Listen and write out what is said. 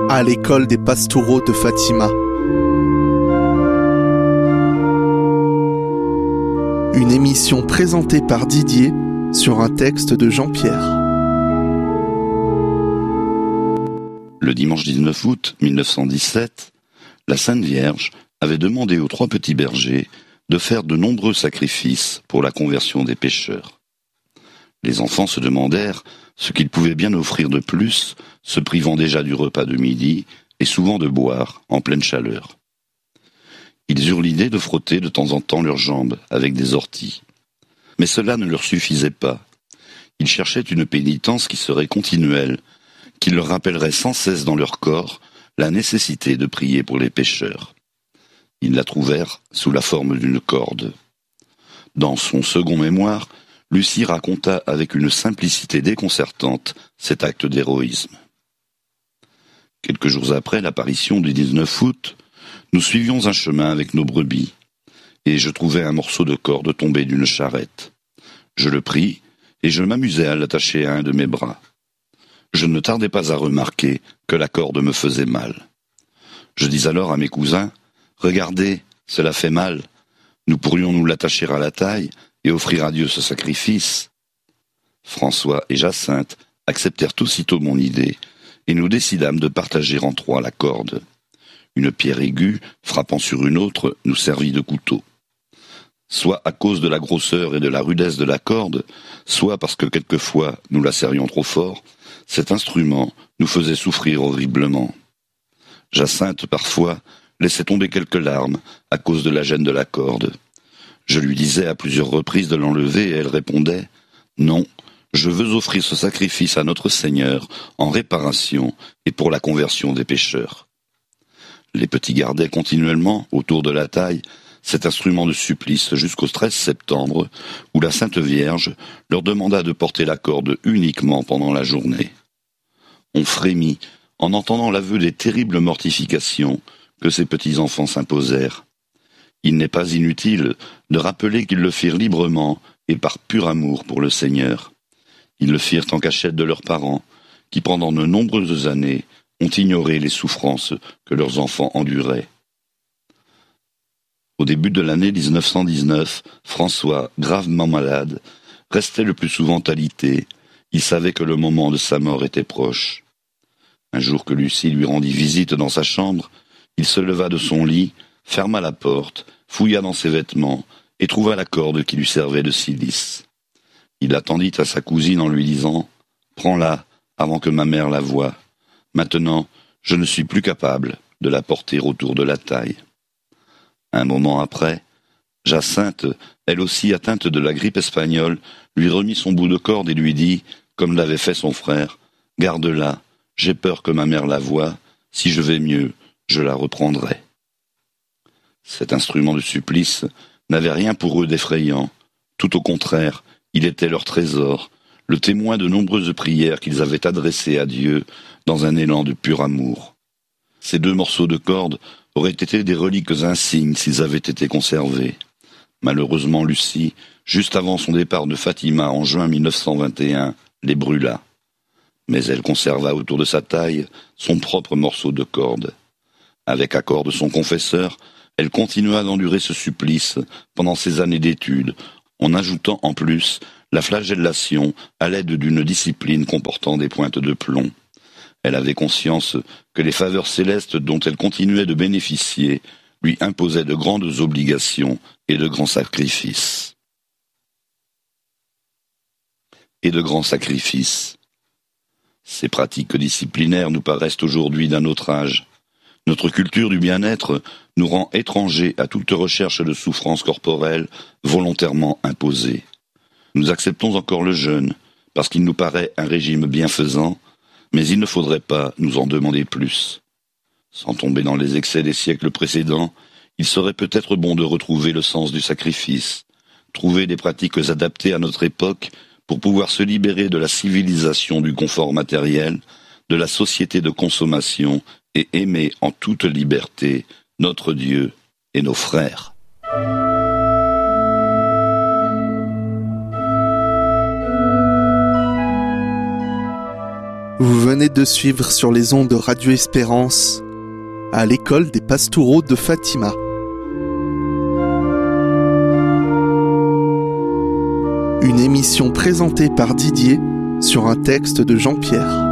à l'école des Pastoureaux de Fatima. Une émission présentée par Didier sur un texte de Jean-Pierre. Le dimanche 19 août 1917, la Sainte Vierge avait demandé aux 3 petits bergers de faire de nombreux sacrifices pour la conversion des pécheurs. Les enfants se demandèrent ce qu'ils pouvaient bien offrir de plus, se privant déjà du repas de midi et souvent de boire en pleine chaleur. Ils eurent l'idée de frotter de temps en temps leurs jambes avec des orties. Mais cela ne leur suffisait pas. Ils cherchaient une pénitence qui serait continuelle, qui leur rappellerait sans cesse dans leur corps la nécessité de prier pour les pécheurs. Ils la trouvèrent sous la forme d'une corde. Dans son second mémoire, Lucie raconta avec une simplicité déconcertante cet acte d'héroïsme. Quelques jours après l'apparition du 19 août, nous suivions un chemin avec nos brebis, et je trouvai un morceau de corde tombé d'une charrette. Je le pris, et je m'amusai à l'attacher à un de mes bras. Je ne tardai pas à remarquer que la corde me faisait mal. Je dis alors à mes cousins, « Regardez, cela fait mal. Nous pourrions nous l'attacher à la taille et offrir à Dieu ce sacrifice. » François et Jacinthe acceptèrent aussitôt mon idée, et nous décidâmes de partager en 3 la corde. Une pierre aiguë, frappant sur une autre, nous servit de couteau. Soit à cause de la grosseur et de la rudesse de la corde, soit parce que quelquefois nous la serrions trop fort, cet instrument nous faisait souffrir horriblement. Jacinthe, parfois, laissait tomber quelques larmes à cause de la gêne de la corde. Je lui disais à plusieurs reprises de l'enlever et elle répondait « Non, je veux offrir ce sacrifice à notre Seigneur en réparation et pour la conversion des pécheurs. » Les petits gardaient continuellement, autour de la taille, cet instrument de supplice jusqu'au 13 septembre, où la Sainte Vierge leur demanda de porter la corde uniquement pendant la journée. On frémit en entendant l'aveu des terribles mortifications que ces petits-enfants s'imposèrent. Il n'est pas inutile de rappeler qu'ils le firent librement et par pur amour pour le Seigneur. Ils le firent en cachette de leurs parents, qui pendant de nombreuses années ont ignoré les souffrances que leurs enfants enduraient. Au début de l'année 1919, François, gravement malade, restait le plus souvent alité. Il savait que le moment de sa mort était proche. Un jour que Lucie lui rendit visite dans sa chambre, il se leva de son lit, ferma la porte, fouilla dans ses vêtements et trouva la corde qui lui servait de cilice. Il attendit à sa cousine en lui disant « Prends-la avant que ma mère la voie. Maintenant, je ne suis plus capable de la porter autour de la taille. » Un moment après, Jacinthe, elle aussi atteinte de la grippe espagnole, lui remit son bout de corde et lui dit, comme l'avait fait son frère, « Garde-la, j'ai peur que ma mère la voie, si je vais mieux, je la reprendrai. » Cet instrument de supplice n'avait rien pour eux d'effrayant. Tout au contraire, il était leur trésor, le témoin de nombreuses prières qu'ils avaient adressées à Dieu dans un élan de pur amour. Ces 2 morceaux de corde auraient été des reliques insignes s'ils avaient été conservés. Malheureusement, Lucie, juste avant son départ de Fatima en juin 1921, les brûla. Mais elle conserva autour de sa taille son propre morceau de corde. Avec accord de son confesseur, elle continua d'endurer ce supplice pendant ses années d'études, en ajoutant en plus la flagellation à l'aide d'une discipline comportant des pointes de plomb. Elle avait conscience que les faveurs célestes dont elle continuait de bénéficier lui imposaient de grandes obligations et de grands sacrifices. Ces pratiques disciplinaires nous paraissent aujourd'hui d'un autre âge. Notre culture du bien-être nous rend étrangers à toute recherche de souffrance corporelle volontairement imposée. Nous acceptons encore le jeûne, parce qu'il nous paraît un régime bienfaisant, mais il ne faudrait pas nous en demander plus. Sans tomber dans les excès des siècles précédents, il serait peut-être bon de retrouver le sens du sacrifice, trouver des pratiques adaptées à notre époque pour pouvoir se libérer de la civilisation du confort matériel, de la société de consommation et aimer en toute liberté notre Dieu et nos frères. Vous venez de suivre sur les ondes de Radio Espérance à l'école des Pastoureaux de Fatima. Une émission présentée par Didier sur un texte de Jean-Pierre.